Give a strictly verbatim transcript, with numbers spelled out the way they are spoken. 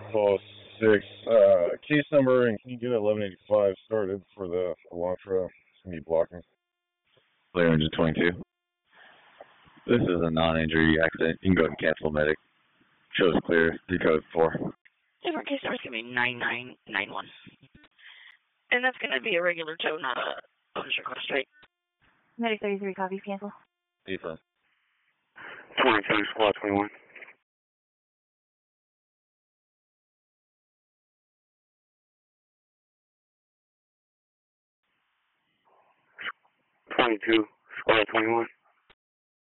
Oh, six. Uh, case number, and can you get eleven eighty-five started for the Elantra? It's going to be blocking. Clear engine twenty-two. This is a non-injury accident. You can go ahead and cancel medic. Shows clear. Decode four. Different case number is going to be nine nine nine one. And that's going to be a regular tow, not a bonus request, right? Medic thirty-three, copies, cancel. Affirm. twenty-two, squad twenty-one. twenty-two, squad twenty-one.